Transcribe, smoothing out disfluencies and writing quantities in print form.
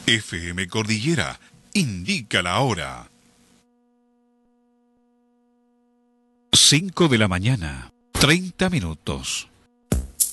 FM Cordillera indica la hora. 5 de la mañana, 30 minutos.